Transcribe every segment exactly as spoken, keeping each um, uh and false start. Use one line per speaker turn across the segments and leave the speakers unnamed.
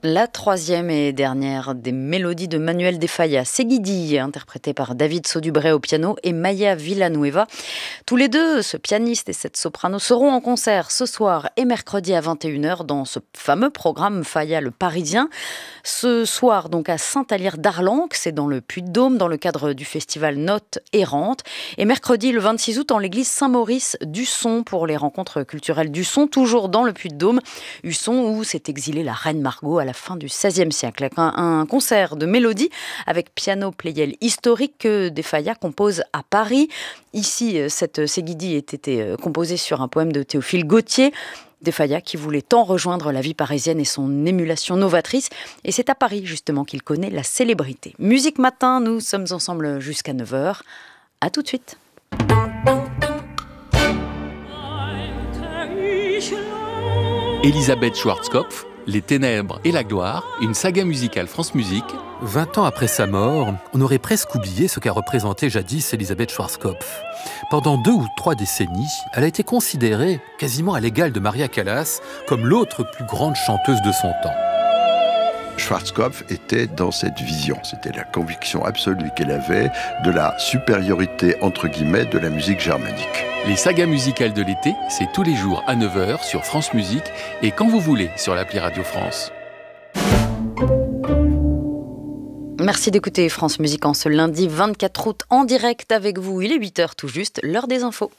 La troisième et dernière des mélodies de Manuel de Falla, Seguidi, interprétée par David Saudubré au piano et Maya Villanueva. Tous les deux, ce pianiste et cette soprano, seront en concert ce soir et mercredi à vingt et une heures dans ce fameux programme Falla le Parisien. Ce soir, donc à Saint-Alyre-d'Arlanque, c'est dans le Puy-de-Dôme, dans le cadre du festival Notes Errantes. Et mercredi, le vingt-six août, en l'église Saint-Maurice d'Usson pour les rencontres culturelles d'Usson, toujours dans le Puy-de-Dôme. Usson où s'est exilée la reine Margot à la fin du seizième siècle. Un, un concert de mélodie avec piano pléiel historique que de Falla compose à Paris. Ici, cette Seguidi était composée sur un poème de Théophile Gautier. De Falla qui voulait tant rejoindre la vie parisienne et son émulation novatrice. Et c'est à Paris, justement, qu'il connaît la célébrité. Musique Matin, nous sommes ensemble jusqu'à neuf heures. À tout de suite.
Elisabeth Schwarzkopf, Les Ténèbres et la Gloire, une saga musicale France Musique.
Vingt ans après sa mort, on aurait presque oublié ce qu'a représenté jadis Elisabeth Schwarzkopf. Pendant deux ou trois décennies, elle a été considérée, quasiment à l'égal de Maria Callas, comme l'autre plus grande chanteuse de son temps.
Schwarzkopf était dans cette vision, c'était la conviction absolue qu'elle avait de la supériorité, entre guillemets, de la musique germanique.
Les sagas musicales de l'été, c'est tous les jours à neuf heures sur France Musique et quand vous voulez sur l'appli Radio France.
Merci d'écouter France Musique en ce lundi vingt-quatre août en direct avec vous. Il est huit heures tout juste, l'heure des infos.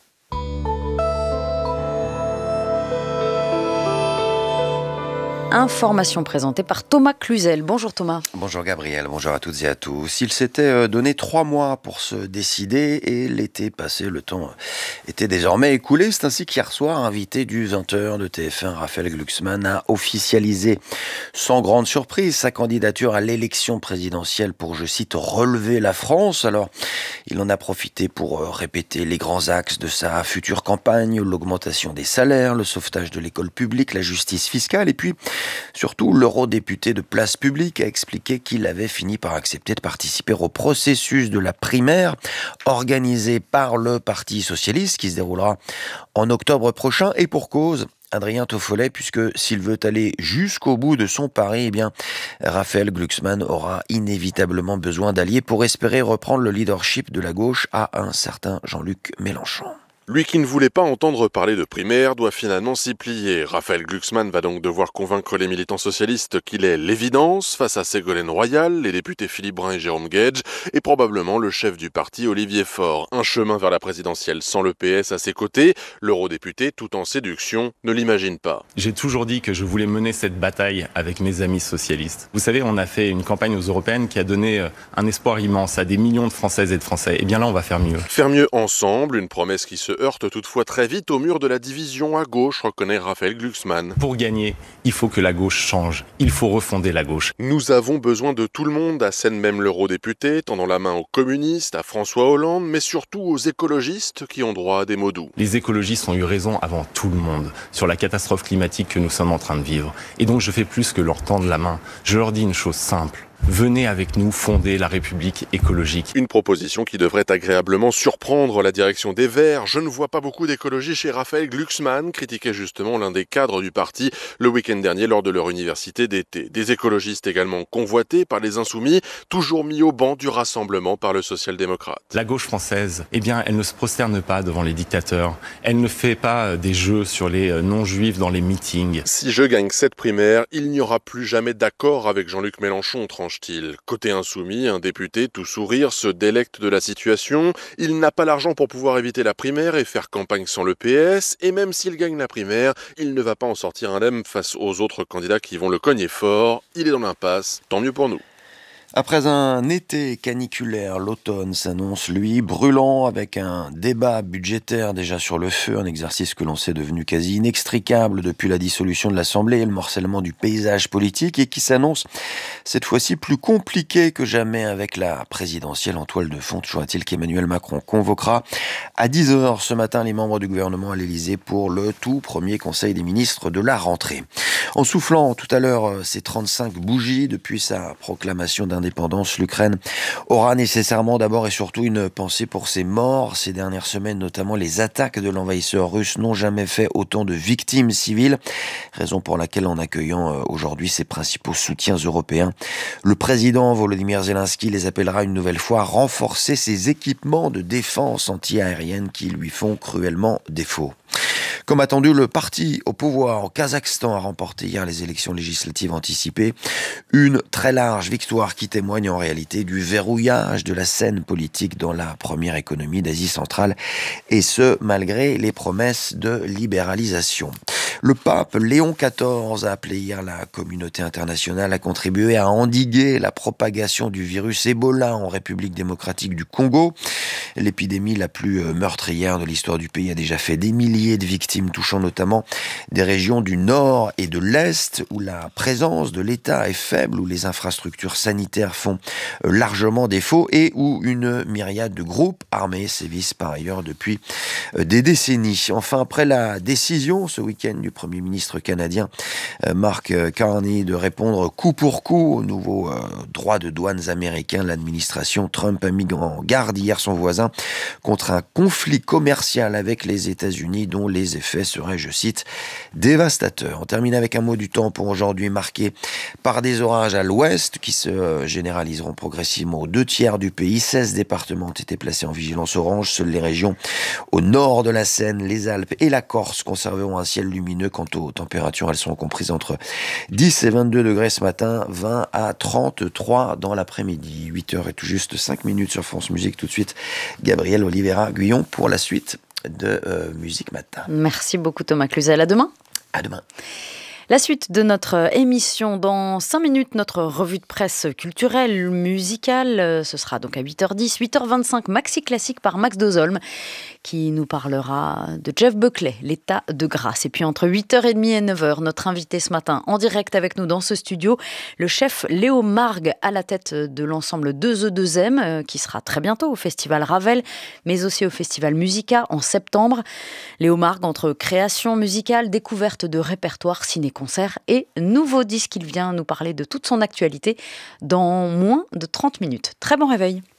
Information présentée par Thomas Cluzel. Bonjour Thomas.
Bonjour Gabriel, bonjour à toutes et à tous. Il s'était donné trois mois pour se décider et l'été passé, le temps était désormais écoulé. C'est ainsi qu'hier soir, invité du vingt heures de T F un, Raphaël Glucksmann a officialisé sans grande surprise sa candidature à l'élection présidentielle pour, je cite, relever la France. Alors, il en a profité pour répéter les grands axes de sa future campagne, l'augmentation des salaires, le sauvetage de l'école publique, la justice fiscale et puis surtout, l'eurodéputé de Place Publique a expliqué qu'il avait fini par accepter de participer au processus de la primaire organisé par le Parti socialiste qui se déroulera en octobre prochain et pour cause. Adrien Toffolet, puisque s'il veut aller jusqu'au bout de son pari, eh bien, Raphaël Glucksmann aura inévitablement besoin d'alliés pour espérer reprendre le leadership de la gauche à un certain Jean-Luc Mélenchon.
Lui qui ne voulait pas entendre parler de primaire doit finalement s'y plier. Raphaël Glucksmann va donc devoir convaincre les militants socialistes qu'il est l'évidence face à Ségolène Royal, les députés Philippe Brun et Jérôme Guedj et probablement le chef du parti Olivier Faure. Un chemin vers la présidentielle sans le P S à ses côtés, l'eurodéputé, tout en séduction, ne l'imagine pas.
J'ai toujours dit que je voulais mener cette bataille avec mes amis socialistes. Vous savez, on a fait une campagne aux européennes qui a donné un espoir immense à des millions de Françaises et de Français. Et bien là, on va faire mieux.
Faire mieux ensemble, une promesse qui se heurte toutefois très vite au mur de la division à gauche, reconnaît Raphaël Glucksmann.
Pour gagner, il faut que la gauche change. Il faut refonder la gauche.
Nous avons besoin de tout le monde, assène même l'eurodéputé, tendant la main aux communistes, à François Hollande, mais surtout aux écologistes qui ont droit à des mots doux.
Les écologistes ont eu raison avant tout le monde sur la catastrophe climatique que nous sommes en train de vivre. Et donc je fais plus que leur tendre la main. Je leur dis une chose simple. Venez avec nous fonder la République écologique.
Une proposition qui devrait agréablement surprendre la direction des Verts. Je ne vois pas beaucoup d'écologie chez Raphaël Glucksmann, critiquait justement l'un des cadres du parti le week-end dernier lors de leur université d'été. Des écologistes également convoités par les Insoumis, toujours mis au banc du rassemblement par le social-démocrate.
La gauche française, eh bien, elle ne se prosterne pas devant les dictateurs. Elle ne fait pas des jeux sur les non-juifs dans les meetings.
Si je gagne cette primaire, il n'y aura plus jamais d'accord avec Jean-Luc Mélenchon, tranche Côté insoumis, un député tout sourire se délecte de la situation. Il n'a pas l'argent pour pouvoir éviter la primaire et faire campagne sans le P S. Et même s'il gagne la primaire, il ne va pas en sortir indemne face aux autres candidats qui vont le cogner fort. Il est dans l'impasse, tant mieux pour nous.
Après un été caniculaire, l'automne s'annonce, lui, brûlant avec un débat budgétaire déjà sur le feu, un exercice que l'on sait devenu quasi inextricable depuis la dissolution de l'Assemblée et le morcellement du paysage politique et qui s'annonce cette fois-ci plus compliqué que jamais avec la présidentielle en toile de fond. Toujours est-il qu'Emmanuel Macron convoquera à dix heures ce matin les membres du gouvernement à l'Élysée pour le tout premier conseil des ministres de la rentrée. En soufflant tout à l'heure ses trente-cinq bougies depuis sa proclamation d'un indépendance, l'Ukraine aura nécessairement d'abord et surtout une pensée pour ses morts. Ces dernières semaines, notamment, les attaques de l'envahisseur russe n'ont jamais fait autant de victimes civiles, raison pour laquelle, en accueillant aujourd'hui ses principaux soutiens européens, le président Volodymyr Zelensky les appellera une nouvelle fois à renforcer ses équipements de défense anti-aérienne qui lui font cruellement défaut. Comme attendu, le parti au pouvoir au Kazakhstan a remporté hier les élections législatives anticipées. Une très large victoire qui témoigne en réalité du verrouillage de la scène politique dans la première économie d'Asie centrale, et ce, malgré les promesses de libéralisation. Le pape Léon quatorze a appelé hier la communauté internationale à contribuer à endiguer la propagation du virus Ebola en République démocratique du Congo. L'épidémie la plus meurtrière de l'histoire du pays a déjà fait des milliers de victimes, touchant notamment des régions du nord et de l'est où la présence de l'État est faible, où les infrastructures sanitaires font largement défaut et où une myriade de groupes armés sévissent par ailleurs depuis des décennies. Enfin, après la décision ce week-end du Premier ministre canadien Mark Carney de répondre coup pour coup aux nouveaux euh, droits de douanes américains, l'administration Trump a mis en garde hier son voisin contre un conflit commercial avec les États-Unis dont les effets seraient, je cite, dévastateurs. On termine avec un mot du temps pour aujourd'hui, marqué par des orages à l'ouest qui se généraliseront progressivement aux deux tiers du pays. seize départements ont été placés en vigilance orange. Seules les régions au nord de la Seine, les Alpes et la Corse conserveront un ciel lumineux. Quant aux températures, elles sont comprises entre dix et vingt-deux degrés ce matin, vingt à trente-trois dans l'après-midi. huit heures et tout juste cinq minutes sur France Musique. Tout de suite, Gabriel Oliveira Guyon pour la suite de euh, Musique Matin.
Merci beaucoup Thomas Cluzel. À demain.
À demain.
La suite de notre émission dans cinq minutes, notre revue de presse culturelle, musicale. Ce sera donc à huit heures dix, huit heures vingt-cinq, Maxi Classique par Max Dozolm, qui nous parlera de Jeff Buckley, l'état de grâce. Et puis entre huit heures trente et neuf heures, notre invité ce matin en direct avec nous dans ce studio, le chef Léo Margues à la tête de l'ensemble deux E deux M, qui sera très bientôt au Festival Ravel, mais aussi au Festival Musica en septembre. Léo Margues, entre création musicale, découverte de répertoire, ciné-concert et nouveau disque, il vient nous parler de toute son actualité dans moins de trente minutes. Très bon réveil.